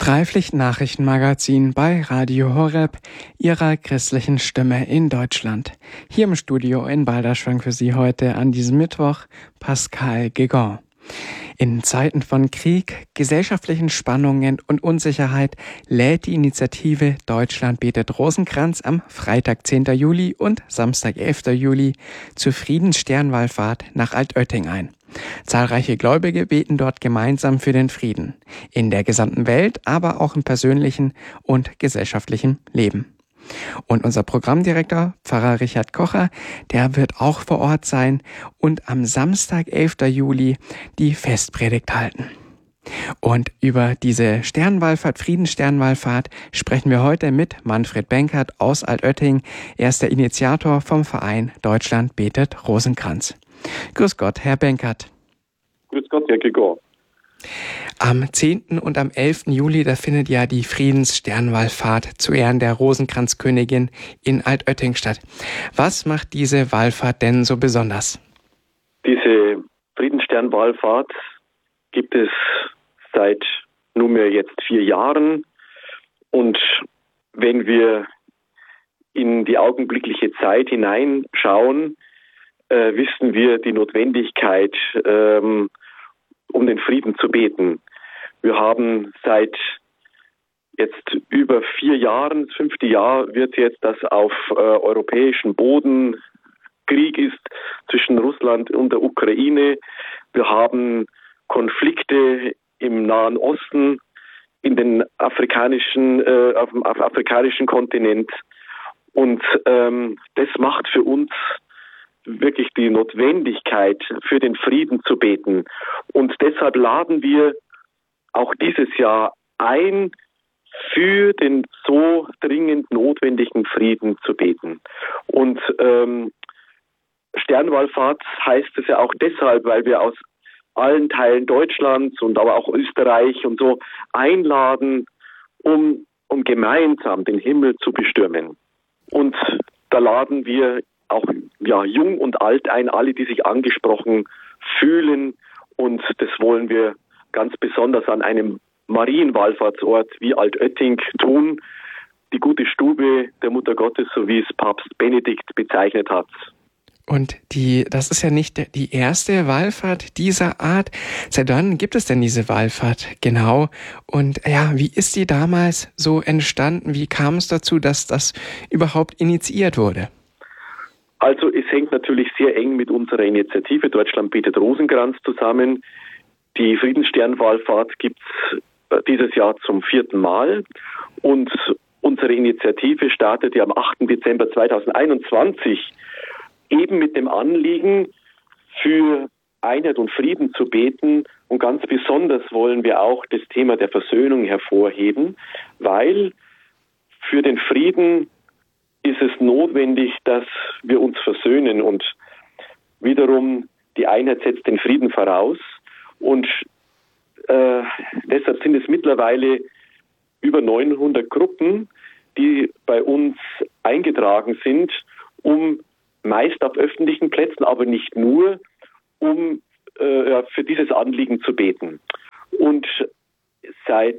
Freipflicht-Nachrichtenmagazin bei Radio Horeb, Ihrer christlichen Stimme in Deutschland. Hier im Studio in Balderschwang für Sie heute an diesem Mittwoch Pascal Guégan. In Zeiten von Krieg, gesellschaftlichen Spannungen und Unsicherheit lädt die Initiative Deutschland betet Rosenkranz am Freitag 10. Juli und Samstag 11. Juli zur Friedenssternwallfahrt nach Altötting ein. Zahlreiche Gläubige beten dort gemeinsam für den Frieden, in der gesamten Welt, aber auch im persönlichen und gesellschaftlichen Leben. Und unser Programmdirektor, Pfarrer Richard Kocher, der wird auch vor Ort sein und am Samstag, 11. Juli, die Festpredigt halten. Und über diese Sternwallfahrt, Friedenssternwallfahrt, sprechen wir heute mit Manfred Benkert aus Altötting. Er ist der Initiator vom Verein Deutschland betet Rosenkranz. Grüß Gott, Herr Benkert. Grüß Gott, Herr Guégan. Am 10. und am 11. Juli, da findet ja die Friedenssternwallfahrt zu Ehren der Rosenkranzkönigin in Altötting statt. Was macht diese Wallfahrt denn so besonders? Diese Friedenssternwallfahrt gibt es seit nunmehr jetzt 4 Jahren. Und wenn wir in die augenblickliche Zeit hineinschauen, wissen wir die Notwendigkeit, um den Frieden zu beten. Wir haben seit jetzt über 4 Jahren, das 5. Jahr wird jetzt, dass auf europäischem Boden Krieg ist zwischen Russland und der Ukraine. Wir haben Konflikte im Nahen Osten, in den auf dem afrikanischen Kontinent. Und das macht für uns wirklich die Notwendigkeit, für den Frieden zu beten. Und deshalb laden wir auch dieses Jahr ein, für den so dringend notwendigen Frieden zu beten. Und Sternwallfahrt heißt es ja auch deshalb, weil wir aus allen Teilen Deutschlands und aber auch Österreich und so einladen, um gemeinsam den Himmel zu bestürmen. Und da laden wir auch jung und alt ein, alle, die sich angesprochen fühlen. Und das wollen wir ganz besonders an einem Marienwallfahrtsort wie Altötting tun. Die gute Stube der Mutter Gottes, so wie es Papst Benedikt bezeichnet hat. Und das ist ja nicht die erste Wallfahrt dieser Art. Seit wann gibt es denn diese Wallfahrt genau? Und ja, wie ist die damals so entstanden? Wie kam es dazu, dass das überhaupt initiiert wurde? Also es hängt natürlich sehr eng mit unserer Initiative Deutschland betet Rosenkranz zusammen. Die Friedenssternwallfahrt gibt es dieses Jahr zum 4. Mal. Und unsere Initiative startete am 8. Dezember 2021 eben mit dem Anliegen, für Einheit und Frieden zu beten. Und ganz besonders wollen wir auch das Thema der Versöhnung hervorheben, weil für den Frieden ist es notwendig, dass wir uns versöhnen, und wiederum die Einheit setzt den Frieden voraus. Und deshalb sind es mittlerweile über 900 Gruppen, die bei uns eingetragen sind, um meist auf öffentlichen Plätzen, aber nicht nur, um für dieses Anliegen zu beten. Und seit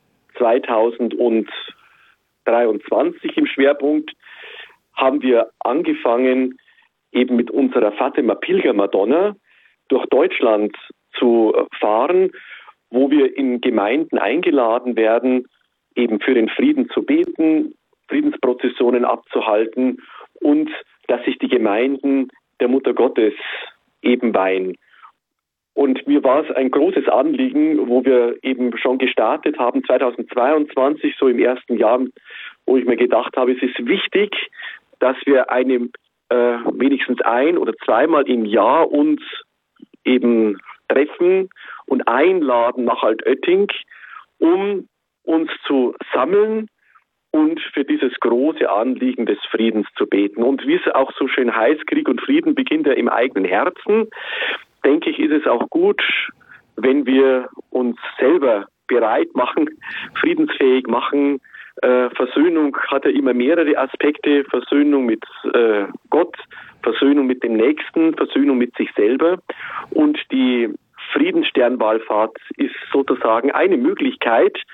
2023 im Schwerpunkt haben wir angefangen, eben mit unserer Fatima Pilgermadonna durch Deutschland zu fahren, wo wir in Gemeinden eingeladen werden, eben für den Frieden zu beten, Friedensprozessionen abzuhalten und dass sich die Gemeinden der Mutter Gottes eben weihen. Und mir war es ein großes Anliegen, wo wir eben schon gestartet haben, 2022, so im ersten Jahr, wo ich mir gedacht habe, es ist wichtig, dass wir wenigstens 1- oder 2-mal im Jahr uns eben treffen und einladen nach Altötting, um uns zu sammeln und für dieses große Anliegen des Friedens zu beten. Und wie es auch so schön heißt, Krieg und Frieden beginnt ja im eigenen Herzen, denke ich, ist es auch gut, wenn wir uns selber bereit machen, friedensfähig machen. Versöhnung hat ja immer mehrere Aspekte. Versöhnung mit Gott, Versöhnung mit dem Nächsten, Versöhnung mit sich selber. Und die Friedenssternwallfahrt ist sozusagen eine Möglichkeit,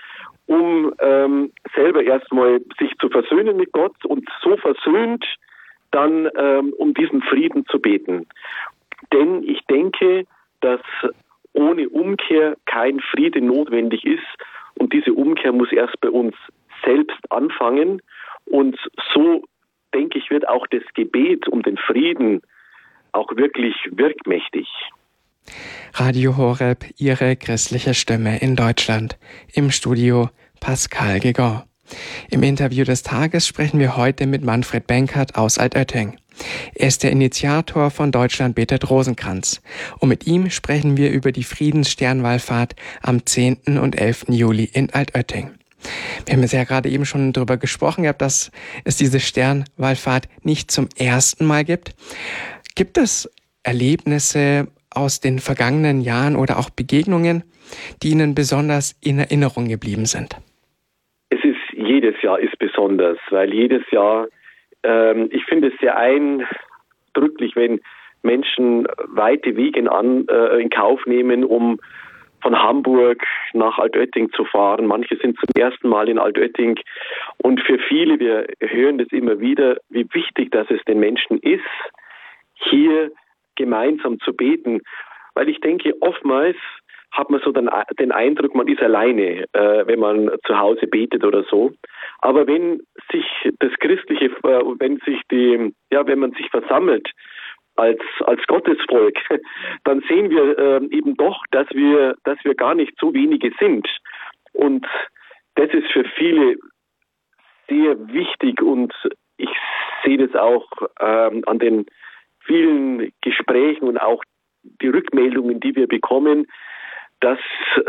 um selber erstmal sich zu versöhnen mit Gott und so versöhnt dann um diesen Frieden zu beten. Denn ich denke, dass ohne Umkehr kein Friede notwendig ist und diese Umkehr muss erst bei uns selbst anfangen und so, denke ich, wird auch das Gebet um den Frieden auch wirklich wirkmächtig. Radio Horeb, Ihre christliche Stimme in Deutschland. Im Studio Pascal Guégan. Im Interview des Tages sprechen wir heute mit Manfred Benkert aus Altötting. Er ist der Initiator von Deutschland betet Rosenkranz. Und mit ihm sprechen wir über die Friedenssternwallfahrt am 10. und 11. Juli in Altötting. Wir haben ja gerade eben schon darüber gesprochen, dass es diese Sternwallfahrt nicht zum ersten Mal gibt. Gibt es Erlebnisse aus den vergangenen Jahren oder auch Begegnungen, die Ihnen besonders in Erinnerung geblieben sind? Jedes Jahr ist besonders, weil jedes Jahr, ich finde es sehr eindrücklich, wenn Menschen weite Wege in Kauf nehmen, um von Hamburg nach Altötting zu fahren. Manche sind zum ersten Mal in Altötting und für viele, wir hören das immer wieder, wie wichtig das es den Menschen ist, hier gemeinsam zu beten, weil ich denke, oftmals hat man so den Eindruck, man ist alleine, wenn man zu Hause betet oder so. Aber wenn sich das Christliche, wenn man sich versammelt als Gottesvolk, dann sehen wir eben doch, dass wir gar nicht so wenige sind. Und das ist für viele sehr wichtig und ich sehe das auch an den vielen Gesprächen und auch die Rückmeldungen, die wir bekommen, dass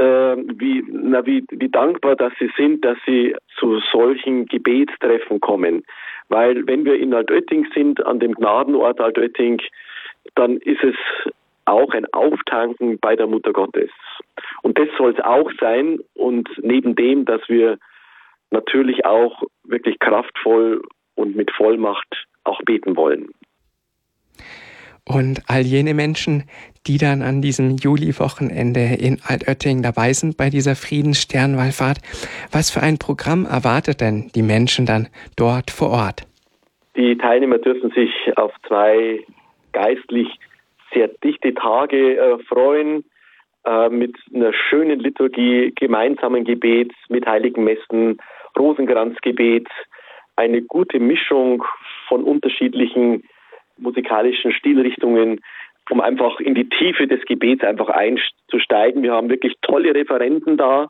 wie dankbar dass sie sind, dass sie zu solchen Gebetstreffen kommen. Weil wenn wir in Altötting sind, an dem Gnadenort Altötting, dann ist es auch ein Auftanken bei der Mutter Gottes. Und das soll es auch sein. Und neben dem, dass wir natürlich auch wirklich kraftvoll und mit Vollmacht auch beten wollen. Und all jene Menschen, die dann an diesem Juli-Wochenende in Altötting dabei sind bei dieser Friedenssternwallfahrt, was für ein Programm erwartet denn die Menschen dann dort vor Ort? Die Teilnehmer dürfen sich auf 2 geistlich sehr dichte Tage freuen, mit einer schönen Liturgie, gemeinsamen Gebet, mit heiligen Messen, Rosenkranzgebet, eine gute Mischung von unterschiedlichen musikalischen Stilrichtungen, um einfach in die Tiefe des Gebets einfach einzusteigen. Wir haben wirklich tolle Referenten da.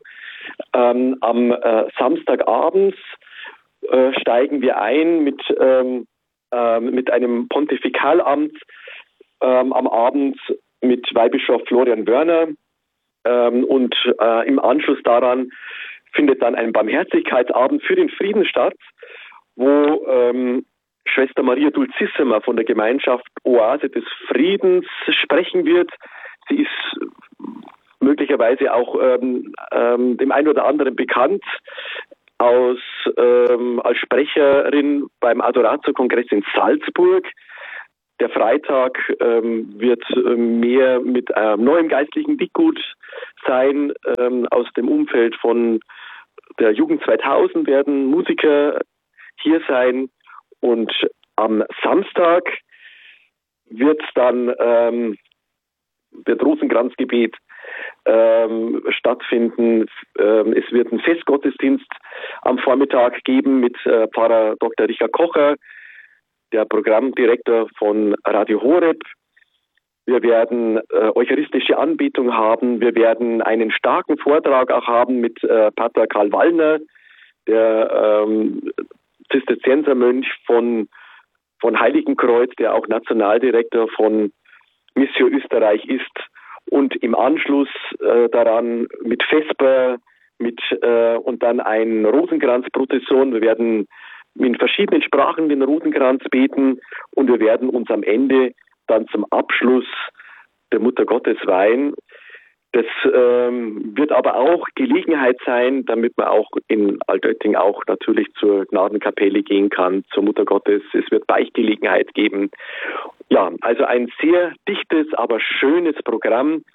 Am Samstagabends steigen wir ein mit einem Pontifikalamt, am Abend mit Weihbischof Florian Wörner und im Anschluss daran findet dann ein Barmherzigkeitsabend für den Frieden statt, wo Schwester Maria Dulcissima von der Gemeinschaft Oase des Friedens sprechen wird. Sie ist möglicherweise auch dem einen oder anderen bekannt als Sprecherin beim Adoratio-Kongress in Salzburg. Der Freitag wird mehr mit neuem geistlichen Dickgut sein. Aus dem Umfeld von der Jugend 2000 werden Musiker hier sein. Und am Samstag wird dann das Rosenkranzgebet stattfinden. Es wird einen Festgottesdienst am Vormittag geben mit Pfarrer Dr. Richard Kocher, der Programmdirektor von Radio Horeb. Wir werden eucharistische Anbetung haben. Wir werden einen starken Vortrag auch haben mit Pater Karl Wallner, der Zisterziensermönch von Heiligenkreuz, der auch Nationaldirektor von Missio Österreich ist. Und im Anschluss daran mit Vesper und dann ein Rosenkranzprozession. Wir werden in verschiedenen Sprachen den Rosenkranz beten und wir werden uns am Ende dann zum Abschluss der Mutter Gottes weihen. Das wird aber auch Gelegenheit sein, damit man auch in Altötting auch natürlich zur Gnadenkapelle gehen kann, zur Mutter Gottes. Es wird Beichtgelegenheit geben. Ja, also ein sehr dichtes, aber schönes Programm,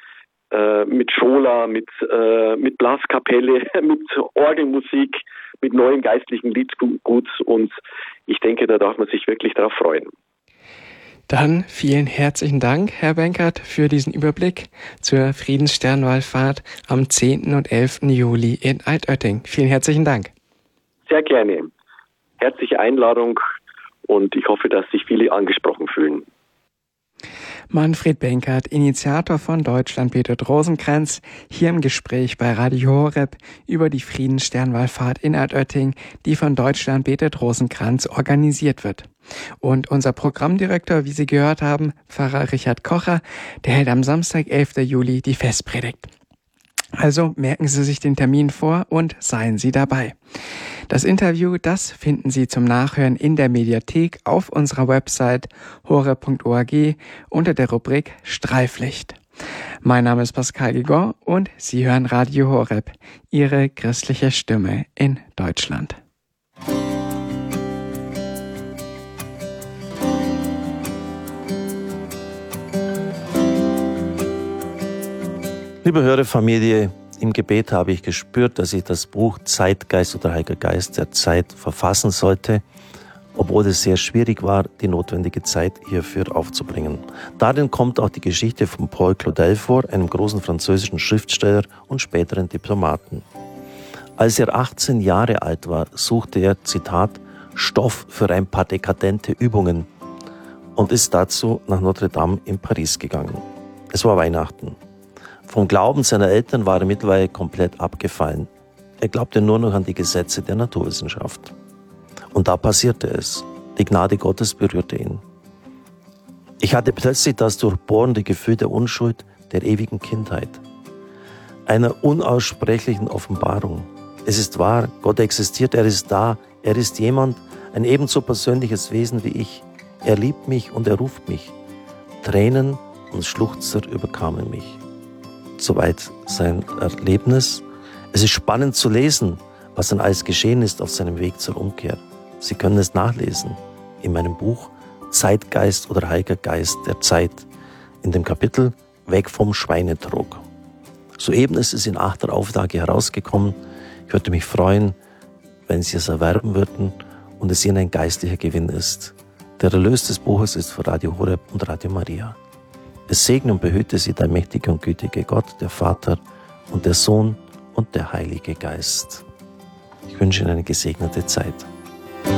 mit Schola, mit Blaskapelle, mit Orgelmusik, mit neuem geistlichen Liedgut, und ich denke, da darf man sich wirklich darauf freuen. Dann vielen herzlichen Dank, Herr Benkert, für diesen Überblick zur Friedenssternwallfahrt am 10. und 11. Juli in Altötting. Vielen herzlichen Dank. Sehr gerne. Herzliche Einladung, und ich hoffe, dass sich viele angesprochen fühlen. Manfred Benkert, Initiator von Deutschland betet Rosenkranz, hier im Gespräch bei Radio Horeb über die Friedenssternwallfahrt in Altötting, die von Deutschland betet Rosenkranz organisiert wird. Und unser Programmdirektor, wie Sie gehört haben, Pfarrer Richard Kocher, der hält am Samstag, 11. Juli, die Festpredigt. Also merken Sie sich den Termin vor und seien Sie dabei. Das Interview, das finden Sie zum Nachhören in der Mediathek auf unserer Website horeb.org unter der Rubrik Streiflicht. Mein Name ist Pascal Guigon und Sie hören Radio Horeb, Ihre christliche Stimme in Deutschland. Liebe Hörerfamilie, im Gebet habe ich gespürt, dass ich das Buch Zeitgeist oder Heiliger Geist der Zeit verfassen sollte, obwohl es sehr schwierig war, die notwendige Zeit hierfür aufzubringen. Darin kommt auch die Geschichte von Paul Claudel vor, einem großen französischen Schriftsteller und späteren Diplomaten. Als er 18 Jahre alt war, suchte er, Zitat, Stoff für ein paar dekadente Übungen und ist dazu nach Notre Dame in Paris gegangen. Es war Weihnachten. Vom Glauben seiner Eltern war er mittlerweile komplett abgefallen. Er glaubte nur noch an die Gesetze der Naturwissenschaft. Und da passierte es. Die Gnade Gottes berührte ihn. Ich hatte plötzlich das durchbohrende Gefühl der Unschuld, der ewigen Kindheit. Einer unaussprechlichen Offenbarung. Es ist wahr, Gott existiert, er ist da, er ist jemand, ein ebenso persönliches Wesen wie ich. Er liebt mich und er ruft mich. Tränen und Schluchzer überkamen mich. Soweit sein Erlebnis. Es ist spannend zu lesen, was dann alles geschehen ist auf seinem Weg zur Umkehr. Sie können es nachlesen in meinem Buch Zeitgeist oder Heiliger Geist der Zeit, in dem Kapitel Weg vom Schweinetrog. Soeben ist es in 8. Auflage herausgekommen. Ich würde mich freuen, wenn Sie es erwerben würden und es Ihnen ein geistlicher Gewinn ist. Der Erlös des Buches ist für Radio Horeb und Radio Maria. Es segne und behüte Sie der mächtige und gütige Gott, der Vater und der Sohn und der Heilige Geist. Ich wünsche Ihnen eine gesegnete Zeit.